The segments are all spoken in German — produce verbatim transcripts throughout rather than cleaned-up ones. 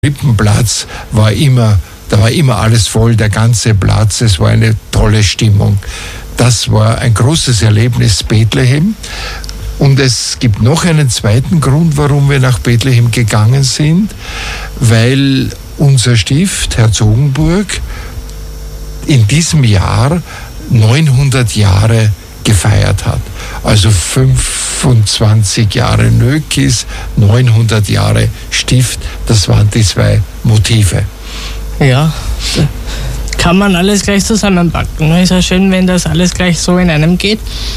Krippenplatz war immer, da war immer alles voll, der ganze Platz, es war eine tolle Stimmung. Das war ein großes Erlebnis, Bethlehem. Und es gibt noch einen zweiten Grund, warum wir nach Bethlehem gegangen sind, weil unser Stift, Herzogenburg, in diesem Jahr neunhundert Jahre gefeiert hat. Also fünfundzwanzig Jahre Nökis, neunhundert Jahre Stift, das waren die zwei Motive. Ja, kann man alles gleich zusammenpacken. Ist ja schön, wenn das alles gleich so in einem geht.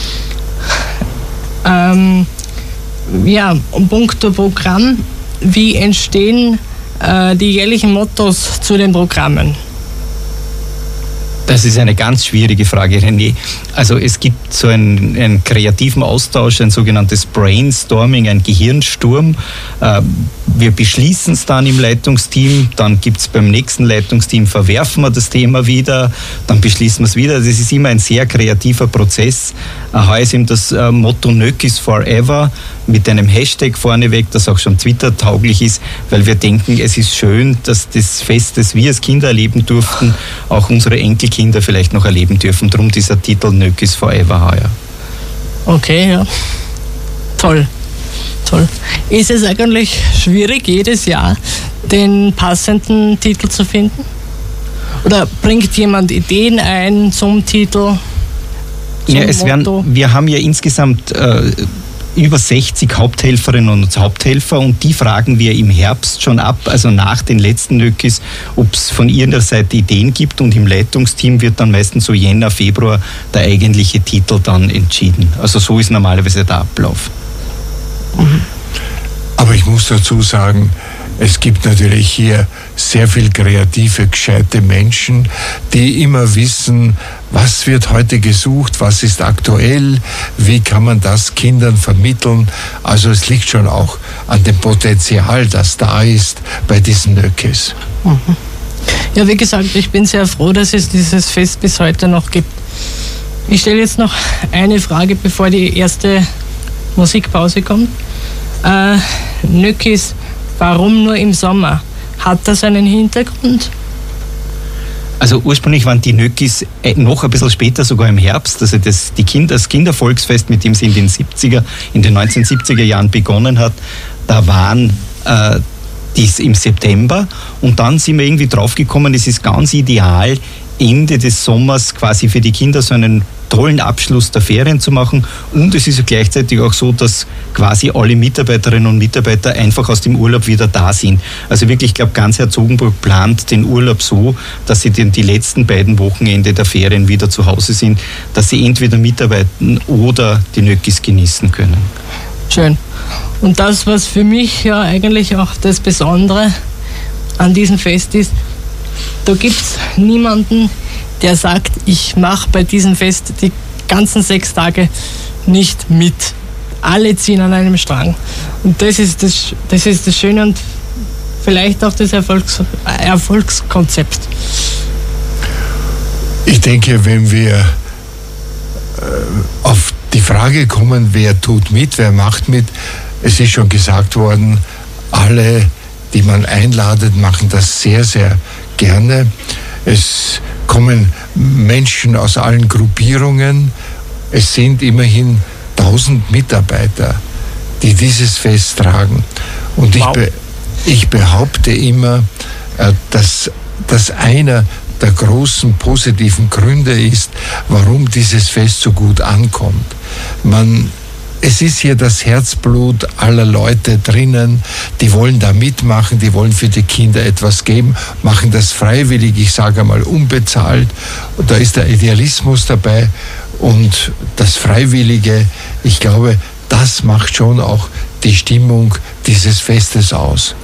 Ähm, ja, und puncto Programm, wie entstehen äh, die jährlichen Mottos zu den Programmen? Das ist eine ganz schwierige Frage, René. Also es gibt so einen, einen kreativen Austausch, ein sogenanntes Brainstorming, ein Gehirnsturm. Wir beschließen es dann im Leitungsteam, dann gibt es beim nächsten Leitungsteam, verwerfen wir das Thema wieder, dann beschließen wir es wieder. Das ist immer ein sehr kreativer Prozess. Heuer ist eben das Motto Nökis Forever mit einem Hashtag vorneweg, das auch schon Twitter-tauglich ist, weil wir denken, es ist schön, dass das Fest, das wir als Kinder erleben durften, auch unsere Enkelkinder vielleicht noch erleben dürfen. Darum dieser Titel Nökis Forever heuer. Okay, ja. Toll. Toll. Ist es eigentlich schwierig, jedes Jahr den passenden Titel zu finden? Oder bringt jemand Ideen ein zum Titel? Zum ja, es werden, wir haben ja insgesamt äh, über sechzig Haupthelferinnen und Haupthelfer und die fragen wir im Herbst schon ab, also nach den letzten Nökis, ob es von ihrer Seite Ideen gibt, und im Leitungsteam wird dann meistens so Jänner, Februar der eigentliche Titel dann entschieden. Also so ist normalerweise der Ablauf. Aber ich muss dazu sagen, es gibt natürlich hier sehr viel kreative, gescheite Menschen, die immer wissen, was wird heute gesucht, was ist aktuell, wie kann man das Kindern vermitteln. Also es liegt schon auch an dem Potenzial, das da ist bei diesen Nökis. Mhm. Ja, wie gesagt, ich bin sehr froh, dass es dieses Fest bis heute noch gibt. Ich stelle jetzt noch eine Frage, bevor die erste Musikpause kommt. Äh, Nökis, warum nur im Sommer? Hat das einen Hintergrund? Also ursprünglich waren die Nökis noch ein bisschen später, sogar im Herbst. Also das, die Kinder, das Kindervolksfest, mit dem sie in den siebziger, in den neunzehnhundertsiebziger Jahren begonnen hat, da waren äh, dies im September. Und dann sind wir irgendwie draufgekommen, es ist ganz ideal, Ende des Sommers quasi für die Kinder so einen tollen Abschluss der Ferien zu machen. Und es ist gleichzeitig auch so, dass quasi alle Mitarbeiterinnen und Mitarbeiter einfach aus dem Urlaub wieder da sind. Also wirklich, ich glaube, ganz Herzogenburg plant den Urlaub so, dass sie den, die letzten beiden Wochenende der Ferien wieder zu Hause sind, dass sie entweder mitarbeiten oder die Nökis genießen können. Schön. Und das, was für mich ja eigentlich auch das Besondere an diesem Fest ist, da gibt es niemanden, der sagt, ich mache bei diesem Fest die ganzen sechs Tage nicht mit. Alle ziehen an einem Strang. Und das ist das, das, ist das Schöne und vielleicht auch das Erfolgs, Erfolgskonzept. Ich denke, wenn wir äh, auf die Frage kommen, wer tut mit, wer macht mit, es ist schon gesagt worden, alle, die man einladet, machen das sehr, sehr gerne. Es kommen Menschen aus allen Gruppierungen. Es sind immerhin tausend Mitarbeiter, die dieses Fest tragen. Und wow. ich, be, ich behaupte immer, dass das einer der großen positiven Gründe ist, warum dieses Fest so gut ankommt. Man Es ist hier das Herzblut aller Leute drinnen, die wollen da mitmachen, die wollen für die Kinder etwas geben, machen das freiwillig, ich sage einmal unbezahlt. Und da ist der Idealismus dabei und das Freiwillige. Ich glaube, das macht schon auch die Stimmung dieses Festes aus.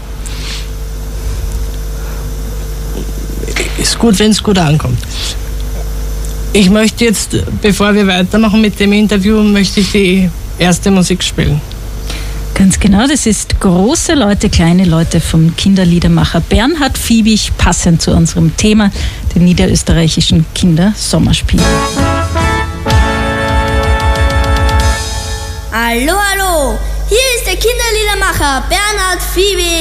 Ist gut, wenn es gut ankommt. Ich möchte jetzt, bevor wir weitermachen mit dem Interview, möchte ich die erste Musik spielen. Ganz genau, das ist Große Leute, kleine Leute vom Kinderliedermacher Bernhard Fiebig, passend zu unserem Thema, den niederösterreichischen Kindersommerspielen. Hallo, hallo, hier ist der Kinderliedermacher Bernhard Fiebig.